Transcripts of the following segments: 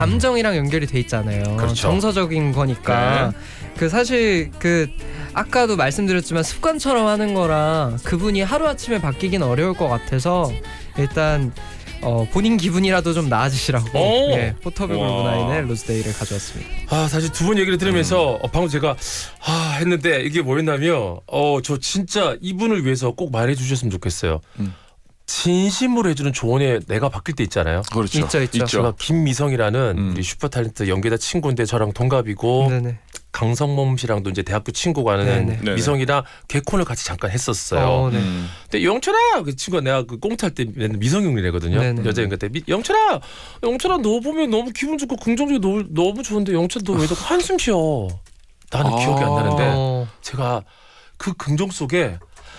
감정이랑 연결이 돼 있잖아요. 그렇죠. 정서적인 거니까. 그 사실 그 아까도 말씀드렸지만 습관처럼 하는 거라 그분이 하루아침에 바뀌긴 어려울 것 같아서 일단 본인 기분이라도 좀 나아지시라고 예, 포터블 그루브나인의 로즈데이를 가져왔습니다. 사실 두 분 얘기를 들으면서 방금 제가 했는데 이게 뭐였냐면 저 진짜 이분을 위해서 꼭 말해주셨으면 좋겠어요. 진심으로 해주는 조언에 내가 바뀔 때 있잖아요. 그렇죠. 있죠. 제가 김미성이라는 우리 슈퍼탤런트 연계자 친구인데 저랑 동갑이고 네네. 강성범 씨랑도 이제 대학교 친구가 하는 네네. 미성이랑 개콘을 같이 잠깐 했었어요. 네. 근데 영철아 그 친구가 내가 그 꽁탈 때 맨날 미성형이래거든요. 네네. 여자 연기 때 영철아 너 보면 너무 기분 좋고 긍정적이고 너무 좋은데 영철 너 왜 자꾸 한숨 쉬어? 나는 기억이 안 나는데 제가 그 긍정 속에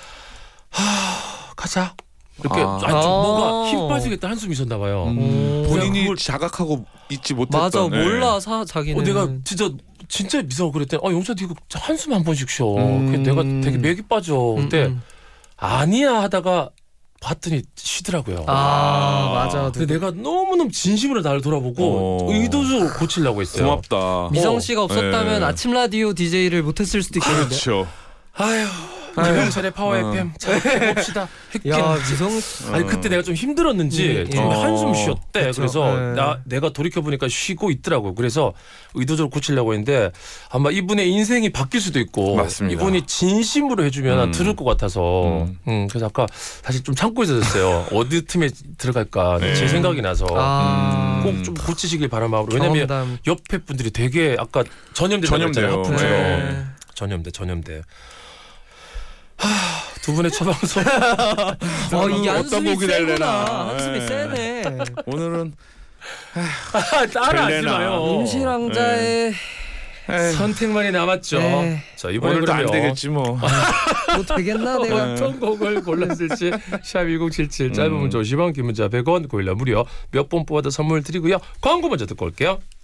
가자. 이렇게 뭐가 힘 빠지겠다 한숨이 있었나 봐요. 본인이 그걸 자각하고 있지 못했던. 맞아 몰라 자기는. 내가 진짜 미성을 그랬더니 영철 이거 한숨 한 번씩 쉬어. 내가 되게 맥이 빠져. 근데 아니야 하다가 봤더니 쉬더라고요. 맞아. 근데 내가 너무너무 진심으로 나를 돌아보고 의도적으로 고치려고 했어요. 고맙다. 미성 씨가 없었다면 아침 라디오 DJ를 못했을 수도 있겠는데. 그렇죠. 김영철의 파워 FM 잘 해봅시다. 야 미성 아니 그때 내가 좀 힘들었는지 좀 한숨 쉬었대. 그쵸. 그래서 내가 돌이켜 보니까 쉬고 있더라고요. 그래서 의도적으로 고치려고 했는데 아마 이분의 인생이 바뀔 수도 있고 맞습니다. 이분이 진심으로 해주면 들을 것 같아서 그래서 아까 사실 좀 참고 있었어요. 어디 팀에 들어갈까 제 생각이 나서 꼭 좀 고치시길 바라는 마음으로. 왜냐면 옆에 분들이 되게 아까 전염돼요. 전염돼. 두 분의 첫 방송 이게 어떤 한숨이 곡이 세구나. 될래나. 한숨이 세네. 오늘은 따라하지 마요. 임실왕자의 선택만이 남았죠. 네. 자 이번에 오늘도 안 그러면 되겠지 뭐. 뭐 되겠나 내가. 어떤 곡을 골랐을지 샵1077 짧은 문자 50원 긴 문자 100원 고일라 무료 몇 번 뽑아도 선물 드리고요. 광고 먼저 듣고 올게요.